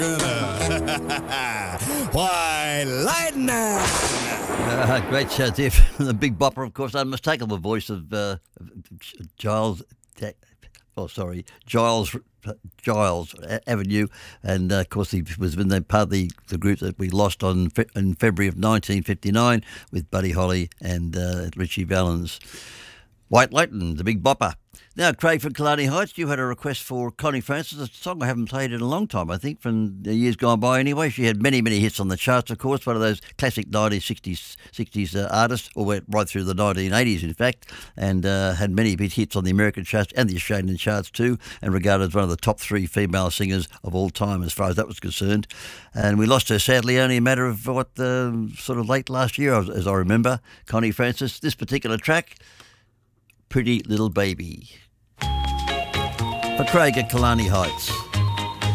Why, lightning! Great shout there from the Big Bopper, of course, unmistakable voice of Giles. Giles Avenue, and of course he was in part of the group that we lost in February of 1959 with Buddy Holly and Richie Valens. White Lightning, the Big Bopper. Now, Craig from Killarney Heights, you had a request for Connie Francis, a song I haven't played in a long time, I think, from the years gone by anyway. She had many, many hits on the charts, of course, one of those classic 1960s artists, or went right through the 1980s, in fact, and had many big hits on the American charts and the Australian charts too, and regarded as one of the top 3 female singers of all time as far as that was concerned. And we lost her, sadly, only a matter of, sort of late last year, as I remember, Connie Francis. This particular track, Pretty Little Baby. For Craig at Killarney Heights.